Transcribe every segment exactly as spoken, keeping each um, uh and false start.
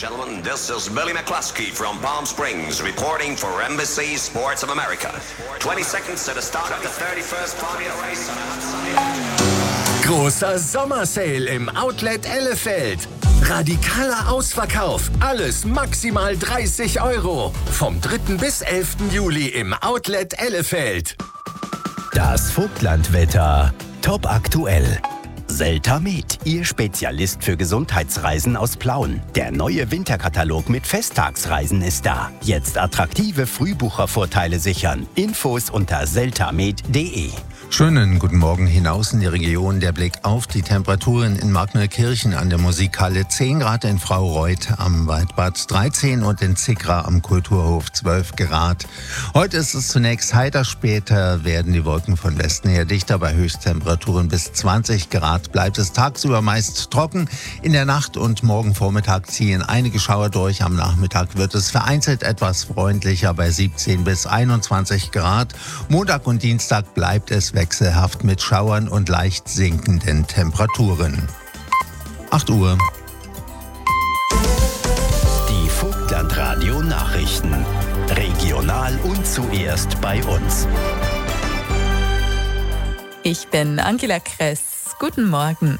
Gentlemen, this is Billy McCluskey from Palm Springs reporting for N B C Sports of America. twenty seconds to the start of the thirty-first Formula Race on a hot sunny. Großer Sommersale im Outlet Elefeld. Radikaler Ausverkauf. Alles maximal dreißig Euro. Vom dritten bis elften Juli im Outlet Elefeld. Das Vogtlandwetter. Top aktuell. Seltamed, Ihr Spezialist für Gesundheitsreisen aus Plauen. Der neue Winterkatalog mit Festtagsreisen ist da. Jetzt attraktive Frühbuchervorteile sichern. Infos unter seltamed punkt de. Schönen guten Morgen hinaus in die Region. Der Blick auf die Temperaturen in Magnerkirchen an der Musikhalle. zehn Grad in Fraureuth am Waldbad, dreizehn und in Zickra am Kulturhof zwölf Grad. Heute ist es zunächst heiter, später werden die Wolken von Westen her dichter. Bei Höchsttemperaturen bis zwanzig Grad bleibt es tagsüber meist trocken. In der Nacht und morgen Vormittag ziehen einige Schauer durch. Am Nachmittag wird es vereinzelt etwas freundlicher bei siebzehn bis einundzwanzig Grad. Montag und Dienstag bleibt es wechselhaft mit Schauern und leicht sinkenden Temperaturen. acht Uhr. Die Vogtlandradio Nachrichten. Regional und zuerst bei uns. Ich bin Angela Kress. Guten Morgen.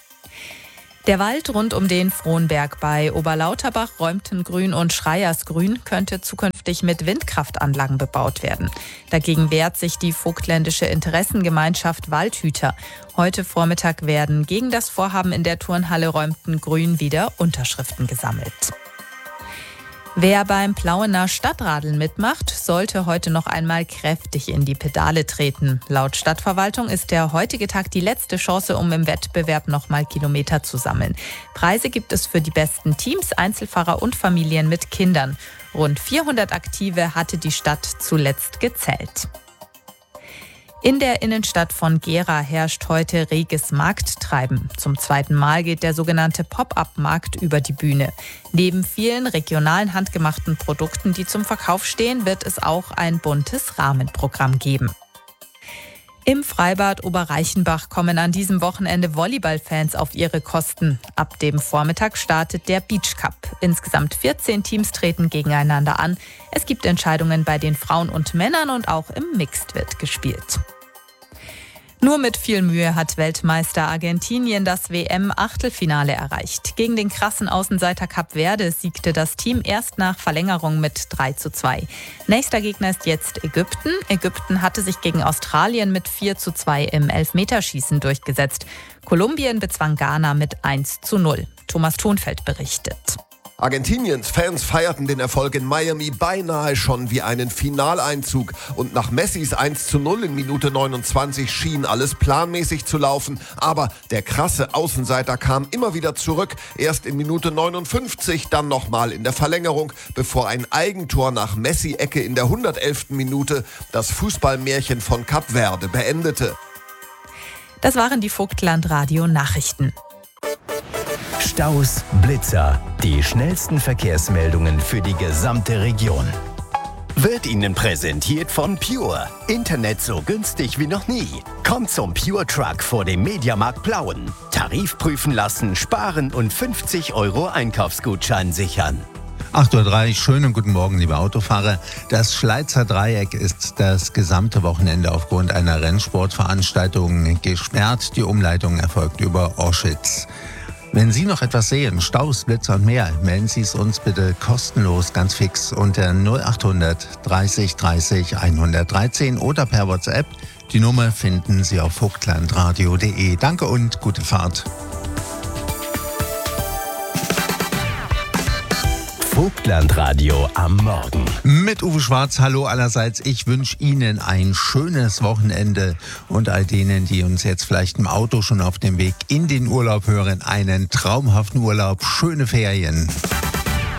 Der Wald rund um den Frohnberg bei Oberlauterbach, Räumtengrün und Schreiersgrün könnte zukünftig mit Windkraftanlagen bebaut werden. Dagegen wehrt sich die vogtländische Interessengemeinschaft Waldhüter. Heute Vormittag werden gegen das Vorhaben in der Turnhalle Räumtengrün wieder Unterschriften gesammelt. Wer beim Plauener Stadtradeln mitmacht, sollte heute noch einmal kräftig in die Pedale treten. Laut Stadtverwaltung ist der heutige Tag die letzte Chance, um im Wettbewerb noch mal Kilometer zu sammeln. Preise gibt es für die besten Teams, Einzelfahrer und Familien mit Kindern. Rund vierhundert Aktive hatte die Stadt zuletzt gezählt. In der Innenstadt von Gera herrscht heute reges Markttreiben. Zum zweiten Mal geht der sogenannte Pop-up-Markt über die Bühne. Neben vielen regionalen handgemachten Produkten, die zum Verkauf stehen, wird es auch ein buntes Rahmenprogramm geben. Im Freibad Oberreichenbach kommen an diesem Wochenende Volleyballfans auf ihre Kosten. Ab dem Vormittag startet der Beach Cup. Insgesamt vierzehn Teams treten gegeneinander an. Es gibt Entscheidungen bei den Frauen und Männern und auch im Mixed wird gespielt. Nur mit viel Mühe hat Weltmeister Argentinien das W M-Achtelfinale erreicht. Gegen den krassen Außenseiter Kap Verde siegte das Team erst nach Verlängerung mit drei zu zwei. Nächster Gegner ist jetzt Ägypten. Ägypten hatte sich gegen Australien mit vier zu zwei im Elfmeterschießen durchgesetzt. Kolumbien bezwang Ghana mit eins zu null. Thomas Thonfeld berichtet. Argentiniens Fans feierten den Erfolg in Miami beinahe schon wie einen Finaleinzug. Und nach Messis eins zu null in Minute neunundzwanzig schien alles planmäßig zu laufen. Aber der krasse Außenseiter kam immer wieder zurück. Erst in Minute neunundfünfzig, dann nochmal in der Verlängerung, bevor ein Eigentor nach Messi-Ecke in der hundertelften Minute das Fußballmärchen von Kap Verde beendete. Das waren die Vogtlandradio-Nachrichten. Staus, Blitzer, die schnellsten Verkehrsmeldungen für die gesamte Region. Wird Ihnen präsentiert von Pure. Internet so günstig wie noch nie. Kommt zum Pure Truck vor dem Mediamarkt Plauen. Tarif prüfen lassen, sparen und fünfzig Euro Einkaufsgutschein sichern. acht Uhr drei, schönen guten Morgen, liebe Autofahrer. Das Schleizer Dreieck ist das gesamte Wochenende aufgrund einer Rennsportveranstaltung gesperrt. Die Umleitung erfolgt über Oschitz. Wenn Sie noch etwas sehen, Staus, Blitzer und mehr, melden Sie es uns bitte kostenlos, ganz fix unter null achthundert dreißig dreißig hundertdreizehn oder per WhatsApp. Die Nummer finden Sie auf vogtlandradio punkt de. Danke und gute Fahrt. Vogtlandradio am Morgen. Mit Uwe Schwarz, hallo allerseits. Ich wünsche Ihnen ein schönes Wochenende und all denen, die uns jetzt vielleicht im Auto schon auf dem Weg in den Urlaub hören, einen traumhaften Urlaub, schöne Ferien.